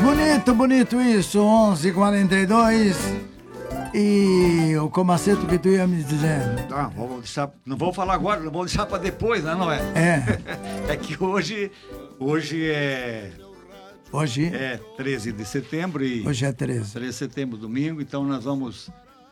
Bonito, bonito isso, 11h42. E o Comaceto que tu ia me dizer? Tá, vamos deixar, não vou falar agora, não vou deixar para depois, né, não é? É que hoje é 13 de setembro e... Hoje é 13. 13 de setembro, domingo, então nós vamos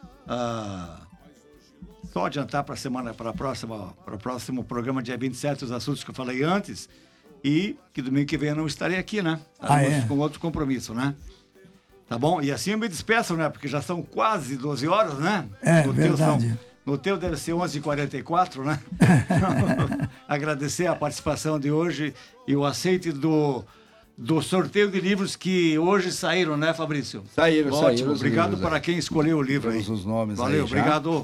só adiantar para o próximo programa, dia 27, os assuntos que eu falei antes, e que domingo que vem eu não estarei aqui, né? Com outro compromisso, né? Tá bom? E assim eu me despeço, né? Porque já são quase 12 horas, né? Verdade. No teu deve ser 11h44, né? Agradecer a participação de hoje e o aceite do sorteio de livros que hoje saíram, né, Fabrício? Saíram. Obrigado livros, para quem escolheu o livro aí. Os nomes. Valeu, aí já. obrigado.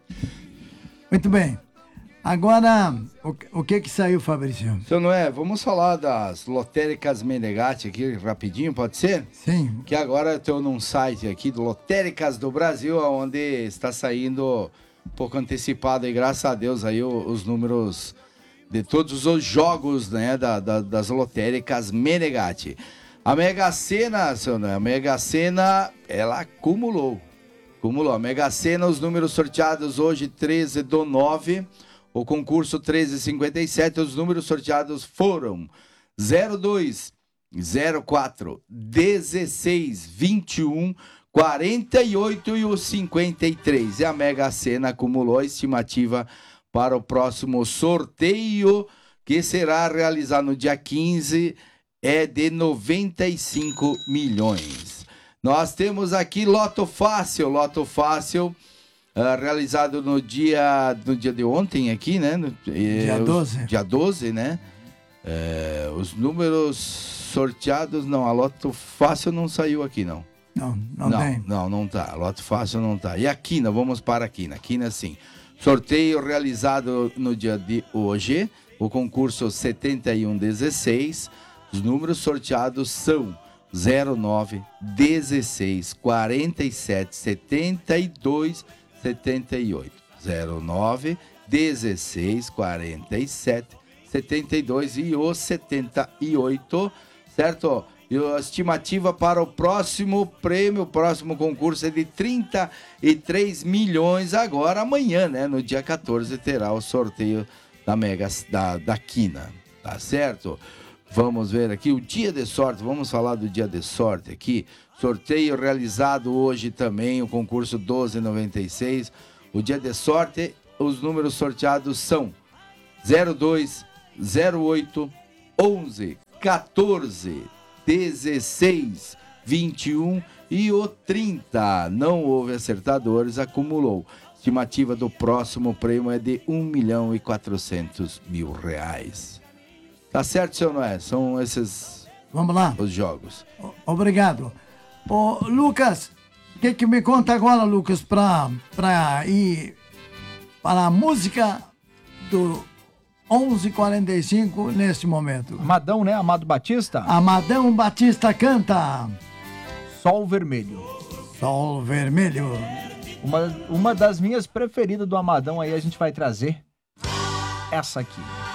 Muito bem. Agora, o que saiu, Fabrício? Seu Noé, vamos falar das lotéricas Menegatti aqui rapidinho, pode ser? Sim. Que agora eu estou num site aqui do Lotéricas do Brasil, onde está saindo um pouco antecipado e graças a Deus aí os números de todos os jogos, né, das lotéricas Menegatti. A Mega Sena, seu Noé, a Mega Sena, ela acumulou. A Mega Sena, os números sorteados hoje, 13/9. O concurso 1357, os números sorteados foram 02, 04, 16, 21, 48 e o 53. E a Mega Sena acumulou a estimativa para o próximo sorteio, que será realizado no dia 15, é de 95 milhões. Nós temos aqui Loto Fácil, realizado no dia de ontem aqui, né? Dia 12. Dia 12, né? Os números sorteados, não, a Loto Fácil não saiu aqui, não. Não tem. Não tá. A Loto Fácil não tá. E a Quina, vamos para a Quina. Quina, sim. Sorteio realizado no dia de hoje, o concurso 7116. Os números sorteados são 09, 16, 47, 72, 78. 09, 16, 47, 72 e o 78, certo? E a estimativa para o próximo prêmio, o próximo concurso é de 33 milhões agora, amanhã, né? No dia 14 terá o sorteio da Quina, tá certo? Vamos ver aqui o dia de sorte, vamos falar do dia de sorte aqui. Sorteio realizado hoje também, o concurso 1296. O dia de sorte, os números sorteados são 02, 08, 11, 14, 16, 21 e o 30. Não houve acertadores, acumulou. Estimativa do próximo prêmio é de R$1.400.000. Tá certo, seu Noé? São esses Vamos lá. Os jogos. Obrigado. Ô, Lucas, o que me conta agora, Lucas, pra ir para a música do 11h45 neste momento? Amadão, né? Amado Batista? Amadão Batista canta Sol Vermelho. Sol Vermelho. Uma das minhas preferidas do Amadão aí a gente vai trazer essa aqui.